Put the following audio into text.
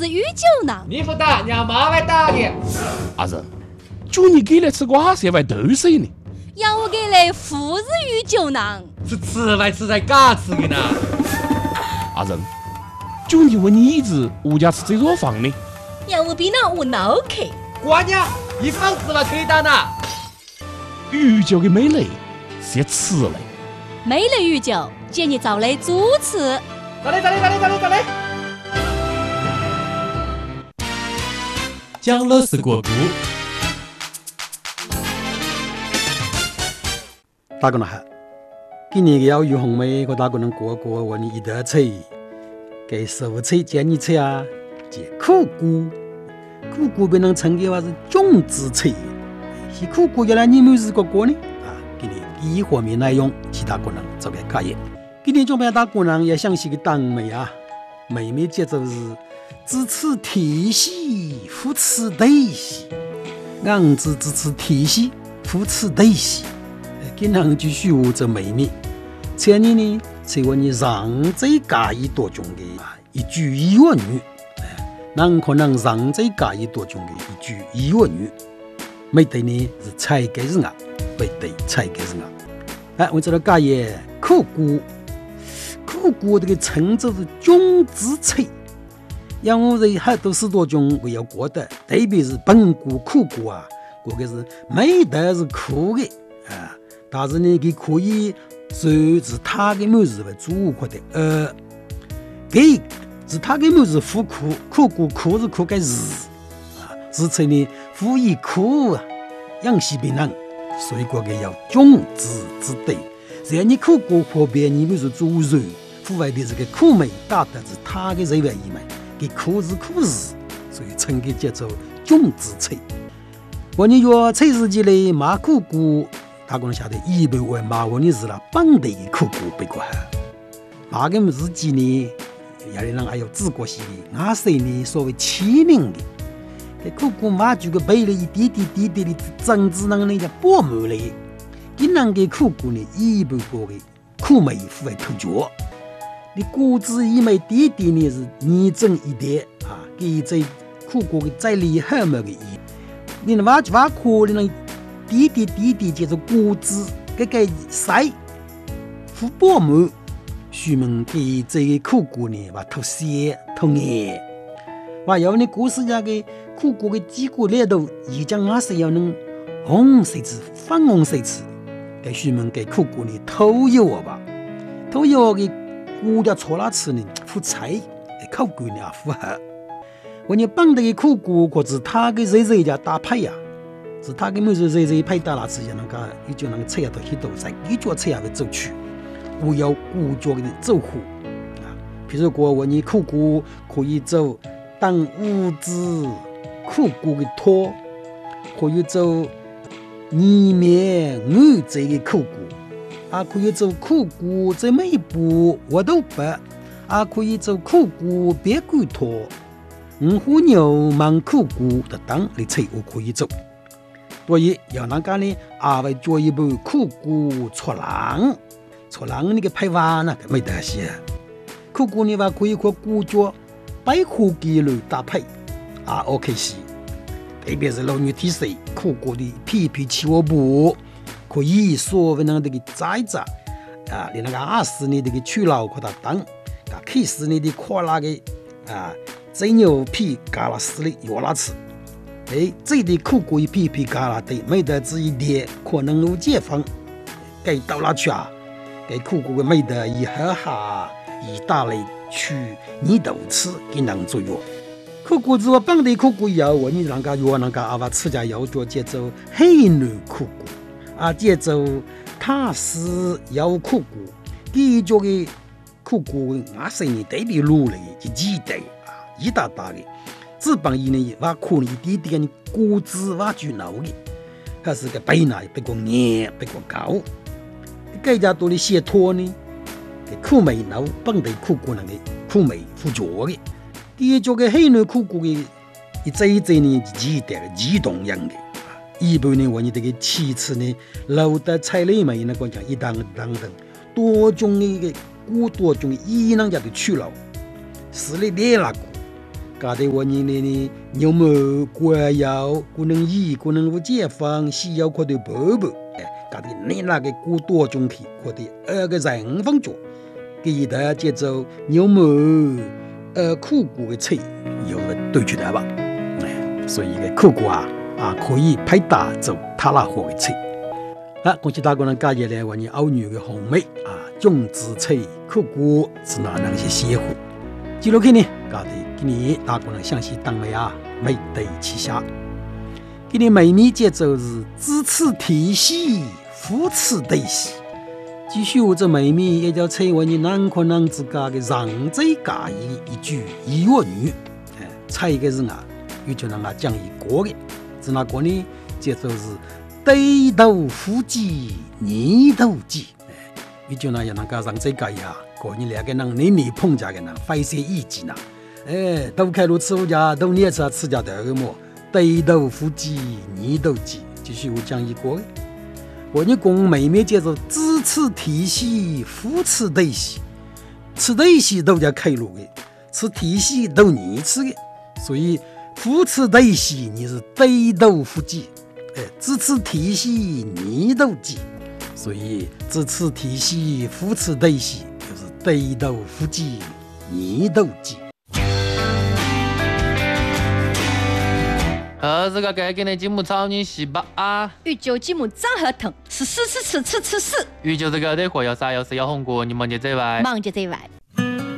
日与酒囊。 你不打，让妈来打你。 阿仁，叫你给来吃瓜噻，还豆水呢。 要我给来赴日与酒囊。 是吃来吃才嘎吃的呢。 阿仁，叫你问你一直物价吃这桌饭呢？ 要我比那我脑壳。 瓜娘，一放吃了可以打呢。 鱼酒的美类是吃嘞。 美类鱼酒，建议照类主持。 咋嘞！ 讲了是国故。 大家好，今年要有红梅和大家能过我们一道菜，给蔬菜建议菜啊，即苦菇。苦菇被人称为是种子菜，是苦菇原来你没试过呢？今年第一方面内容，其他可能做个考验。今天准备大家人也详细的当美啊，妹妹节奏是支持体系，扶持体系，硬支持体系，扶持体系。今天继续我做妹妹，前年呢，成为你上最介意多种的一句疑问语，人可能上最介意多种的一句疑问语，没对呢是猜给是啊，没对猜给是啊。我这个介意苦菇这个称作是种子菜，因为很多许多种会有过的，特别是本菇、苦菇啊，这个是没得是苦的啊。但是呢，它可以是它的某事为主或的给是它的某事苦苦菇苦是苦个字啊，是称呢苦以苦啊，养西别人，所以这个要种子之对。然你苦菇和别人某是主肉，户外的这个苦味打的是它的肉外一枚，给苦是苦字，所以称给叫做种子菜。我你说菜市集里卖苦菇。他可能晓得一般为马文的是了本地的苦菇被过好，马个日记呢，有的人还有自国系的，俺谁呢所谓欺凌的，给苦菇马就个背了一点点的政治那叫薄膜嘞，今人给苦菇呢一般过的苦味腐为头脚，你果子一枚点点呢是泥整一点啊，给这苦菇的再厉害么个意，你那挖苦的那。滴滴就是果子，这个晒敷薄膜，专门给这个苦菇呢，把透鲜透硬。话有呢，故事家的苦菇的几个里头，已经还是要能红色子、粉红色子，给专门给苦菇呢透油吧，透油的菇的搓拉吃呢，敷菜，口感呢符合。我你本地的苦菇，或者它的肉家搭配呀。是他跟某些人配搭那之前，伊就菜到许多在，伊脚菜也会走去，我要古脚的走火啊。譬如说我你苦菇可以做当五子苦菇的托，可以做泥面牛这个苦菇，可以做苦菇这每一步我都白，可以做苦菇别骨托，五花牛焖苦菇等等的菜我可以做。所以要人家呢，会做一部苦菇搓郎那个配法呢，没得些。苦菇呢，可以和菇脚、白苦鸡类搭配，OK 些。特别是老女体色，苦菇的皮起窝部，可以所谓那个摘子你那个20年的去老给它当，K10年的夸那个真牛皮嘎了死的药拉吃。这里苦菇一皮嘎啦的，没得这一点可能有解放，给到哪去给苦菇的没得以后以大类去你都吃给人做药。苦菇子我本地苦菇药，我你人家药人家吃家药做节奏黑牛苦菇节奏塔斯药苦菇，第一种的苦菇谁呢特别卤的，就几代一大大的。日本人呢，挖苦了一点点果子挖住脑的，还是个背奶不过硬，不过高。更加多的写托呢，给苦味脑本地苦菇那个苦味附着的。第一种个黑牛苦菇的，一这呢几代几同样的。一般呢，我们这个其次呢，老的菜类嘛，那个讲一当多种的多种的伊人家的去了，是的列那个。 家的我你呢牛毛过腰可能衣可能无解放需要可的伯伯家的你那个过多中去可的个人方做给的节奏牛毛苦果的菜有个对出来吧所以个苦果可以配搭做他那火的菜恭喜大家能加入来我你欧女的红梅种植菜苦果是哪能些鲜活记录去呢家的今年大家能详细当美美对齐下今年美米节奏是支持体系扶持对系继续我这美米也叫菜我你南可能自家的让这家一句一月语菜个是有就能讲一国的是哪个呢节奏是对头夫妻你头鸡有就能也能够让这家个你两个人你碰着个人发些意见都开路吃家都捏吃家的个么对头夫妻你头鸡继续我讲一个我你讲美美节奏支持体系扶持对系吃对系都叫开路的吃体系都你吃的所以扶持对系你是对头夫妻支持体系你头鸡所以支持体系扶持对系就是对头夫妻你头鸡这个该给你节目草你洗吧预酒节目张合腾吃预酒这个的货要啥要是要红过你忙着这外忙着这外